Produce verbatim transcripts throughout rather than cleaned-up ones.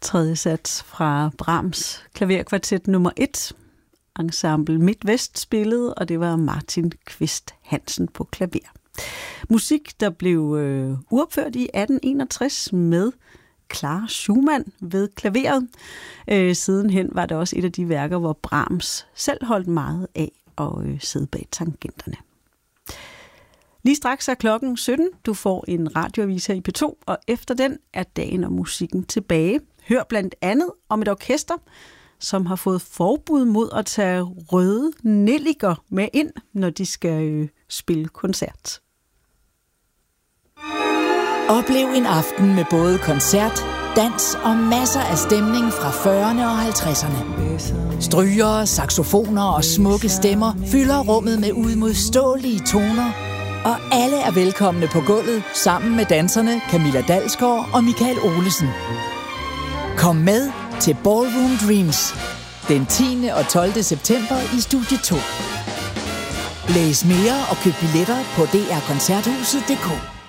Tredje sats fra Brahms klaverkvartet nummer et. Ensemble MidtVest spillede, og det var Martin Kvist Hansen på klaver. Musik, der blev øh, uopført i atten enogtres med Clara Schumann ved klaveret. Øh, sidenhen var det også et af de værker, hvor Brahms selv holdt meget af at øh, sidde bag tangenterne. Lige straks er klokken sytten. Du får en radioavis her i P to, og efter den er dagen og musikken tilbage. Hør blandt andet om et orkester, som har fået forbud mod at tage røde nelliker med ind, når de skal øh, spille koncert. Oplev en aften med både koncert, dans og masser af stemning fra fyrrerne og halvtredserne. Strygere, saxofoner og smukke stemmer fylder rummet med uimodståelige toner, og alle er velkomne på gulvet sammen med danserne Camilla Dalsgaard og Michael Olesen. Kom med til Ballroom Dreams den tiende og tolvte september i Studie to. Læs mere og køb billetter på d r koncerthuset punktum d k.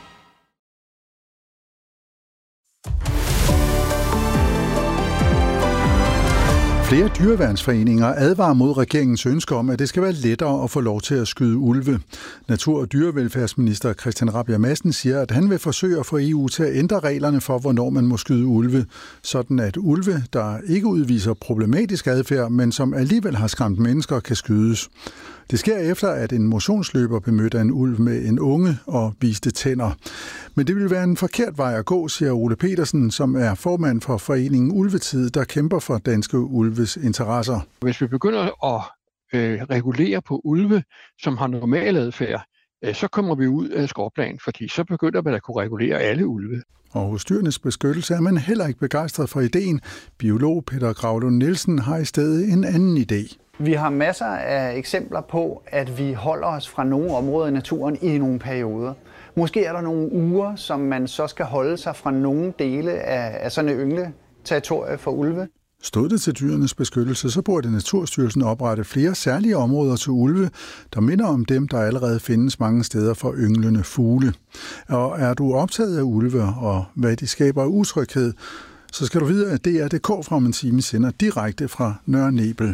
Flere dyreværnsforeninger advarer mod regeringens ønske om, at det skal være lettere at få lov til at skyde ulve. Natur- og dyrevelfærdsminister Christian Rabjerg Madsen siger, at han vil forsøge at få E U til at ændre reglerne for, hvornår man må skyde ulve, sådan at ulve, der ikke udviser problematisk adfærd, men som alligevel har skræmt mennesker, kan skydes. Det sker efter, at en motionsløber bemødte en ulv med en unge og viste tænder. Men det vil være en forkert vej at gå, siger Ole Petersen, som er formand for foreningen Ulvetid, der kæmper for danske ulves interesser. Hvis vi begynder at øh, regulere på ulve, som har normal adfærd, øh, så kommer vi ud af skovplanen, fordi så begynder man at kunne regulere alle ulve. Og hos Dyrenes Beskyttelse er man heller ikke begejstret for ideen. Biolog Peter Gravlund Nielsen har i stedet en anden idé. Vi har masser af eksempler på, at vi holder os fra nogle områder i naturen i nogle perioder. Måske er der nogle uger, som man så skal holde sig fra nogle dele af, af sådan et yngleterritorie for ulve. Stod det til Dyrenes Beskyttelse, så burde Naturstyrelsen oprette flere særlige områder til ulve, der minder om dem, der allerede findes mange steder for ynglende fugle. Og er du optaget af ulve og hvad de skaber af utryghed, så skal du vide, at D R punktum d k fra om en time sender direkte fra Nørre Nebel.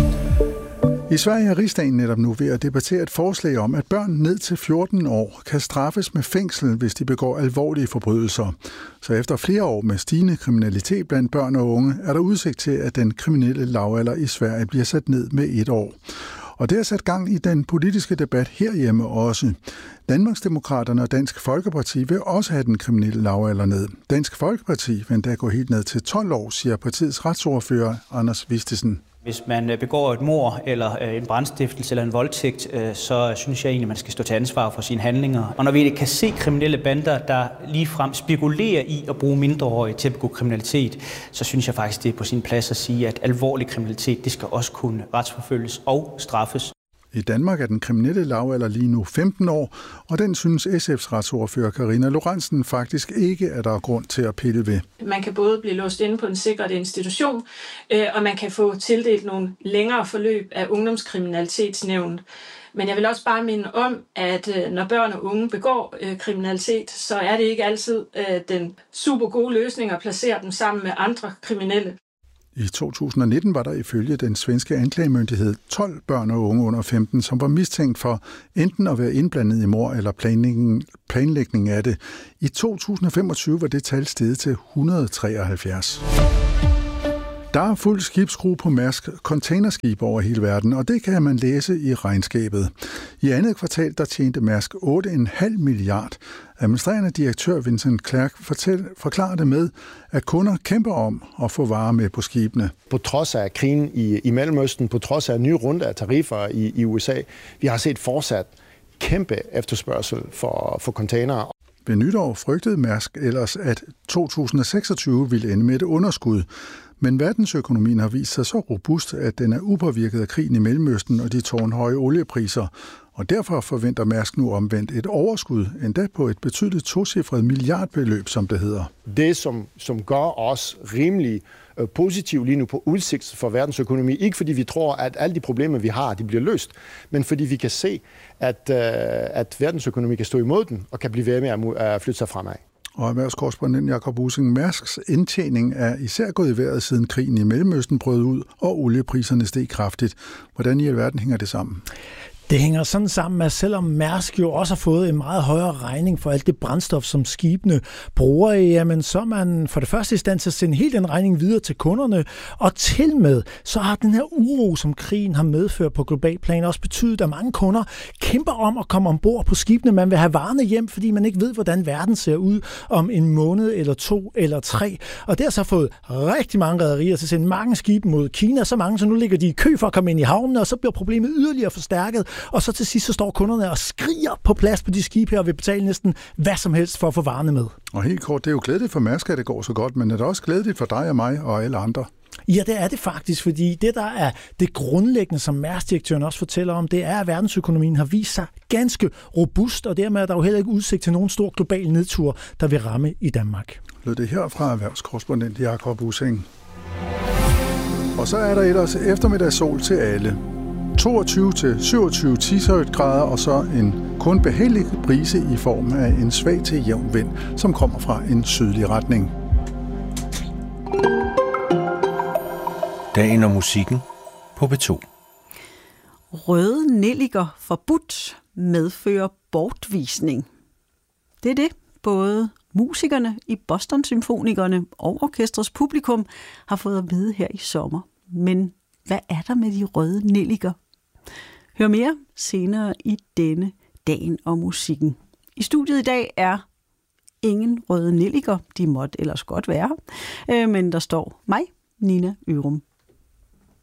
I Sverige er Rigsdagen netop nu ved at debattere et forslag om, at børn ned til fjorten år kan straffes med fængsel, hvis de begår alvorlige forbrydelser. Så efter flere år med stigende kriminalitet blandt børn og unge, er der udsigt til, at den kriminelle lavalder i Sverige bliver sat ned med et år. Og det har sat gang i den politiske debat herhjemme også. Danmarksdemokraterne og Dansk Folkeparti vil også have den kriminelle lavalder ned. Dansk Folkeparti vil endda gå helt ned til tolv år, siger partiets retsordfører Anders Vistisen. Hvis man begår et mord eller en brandstiftelse eller en voldtægt, så synes jeg egentlig, at man skal stå til ansvar for sine handlinger. Og når vi kan se kriminelle bander, der ligefrem spekulerer i at bruge mindreårige til at begå kriminalitet, så synes jeg faktisk, det er på sin plads at sige, at alvorlig kriminalitet, det skal også kunne retsforfølges og straffes. I Danmark er den kriminelle lavalder lige nu femten år, og den synes S F's retsordfører Karina Lorentzen faktisk ikke, at der er grund til at pille ved. Man kan både blive låst inde på en sikret institution, og man kan få tildelt nogle længere forløb af ungdomskriminalitetsnævnet. Men jeg vil også bare minde om, at når børn og unge begår kriminalitet, så er det ikke altid den super gode løsning at placere dem sammen med andre kriminelle. I to tusind og nitten var der ifølge den svenske anklagemyndighed tolv børn og unge under femten, som var mistænkt for enten at være indblandet i mord eller planlægning, planlægning af det. I to tusind og femogtyve var det tal steget til et hundrede og treoghalvfjerds. Der er fuld skibsskue på Mærsk containerskib over hele verden, og det kan man læse i regnskabet. I andet kvartal der tjente Mærsk otte komma fem milliard. Administrerende direktør Vincent Clerc forklarer det med, at kunder kæmper om at få varer med på skibene. På trods af krigen i, i Mellemøsten, på trods af nye runde af tariffer i, i U S A, vi har set fortsat kæmpe efterspørgsel for, for containere. Ved nytår frygtede Mærsk ellers, at to tusind og seksogtyve ville ende med et underskud. Men verdensøkonomien har vist sig så robust, at den er upåvirket af krigen i Mellemøsten og de tårnhøje oliepriser. Og derfor forventer Mærsk nu omvendt et overskud, endda på et betydeligt tocifret milliardbeløb, som det hedder. Det, som, som gør os rimelig øh, positivt lige nu på udsigt for verdensøkonomi, ikke fordi vi tror, at alle de problemer, vi har, de bliver løst, men fordi vi kan se, at, øh, at verdensøkonomi kan stå imod den og kan blive ved med at flytte sig fremad. Og erhvervskorrespondent Jakob Ussing, Mærsks indtjening er især gået i vejret siden krigen i Mellemøsten brød ud, og oliepriserne steg kraftigt. Hvordan i alverden hænger det sammen? Det hænger sådan sammen, at selvom Mærsk jo også har fået en meget højere regning for alt det brændstof, som skibene bruger, jamen så er man for det første i stand til at sende hele den regning videre til kunderne, og til med så har den her uro, som krigen har medført på global plan, også betydet, at mange kunder kæmper om at komme ombord på skibene. Man vil have varerne hjem, fordi man ikke ved, hvordan verden ser ud om en måned eller to eller tre. Og det har så fået rigtig mange rederier til at sende mange skibe mod Kina, så mange, så nu ligger de i kø for at komme ind i havnen, og så bliver problemet yderligere forstærket. Og så til sidst så står kunderne og skriger på plads på de skibe her og vil betale næsten hvad som helst for at få varerne med. Og helt kort, det er jo glædeligt for Mærsk, at det går så godt, men er det også glædeligt for dig og mig og alle andre? Ja, det er det faktisk, fordi det, der er det grundlæggende, som Mærsk-direktøren også fortæller om, det er, at verdensøkonomien har vist sig ganske robust, og dermed er der jo heller ikke udsigt til nogen stor global nedtur, der vil ramme i Danmark. Lød det her fra erhvervskorrespondent Jakob Ussing. Og så er der ellers eftermiddagssol til alle. toogtyve til syvogtyve grader, og så en kun behagelig brise i form af en svag til jævn vind, som kommer fra en sydlig retning. Dagen og musikken på P to. Røde nelliker forbudt medfører bortvisning. Det er det, både musikerne i Boston Symfonikerne og orkestrets publikum har fået at vide her i sommer. Men hvad er der med de røde nelliker? Hør mere senere i denne Dagen og musikken. I studiet i dag er ingen røde nelliker. De måtte ellers godt være her. Men der står mig, Nina Ørum.